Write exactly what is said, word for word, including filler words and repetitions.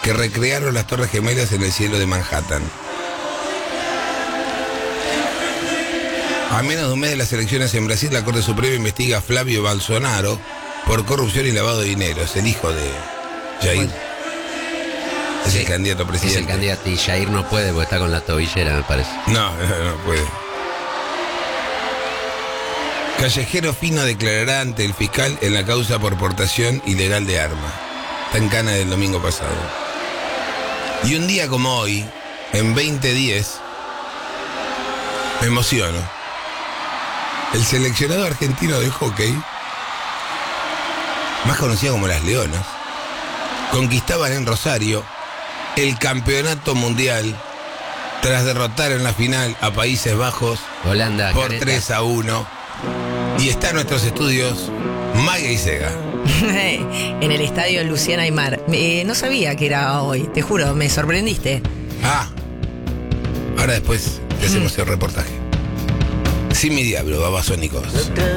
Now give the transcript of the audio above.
que recrearon las Torres Gemelas en el cielo de Manhattan. A menos de un mes de las elecciones en Brasil, la Corte Suprema investiga a Flavio Bolsonaro por corrupción y lavado de dinero. Es el hijo de Jair. Bueno. Es Sí, el candidato a presidente. Es el candidato y Jair no puede porque está con la tobillera, me parece. No, no, no puede. Callejero Fino declarará ante el fiscal en la causa por portación ilegal de arma. Está en cana del domingo pasado. Y un día como hoy, en veinte diez, me emociono. El seleccionado argentino de hockey, más conocido como las Leonas, conquistaban en Rosario el campeonato mundial tras derrotar en la final a Países Bajos Holanda, por careta. tres a uno. Y está en nuestros estudios Maga y Sega. En el estadio Luciana Aymar. Eh, no sabía que era hoy, te juro, me sorprendiste. Ah, ahora después te hacemos el reportaje. Sin mi diablo, babasónicos.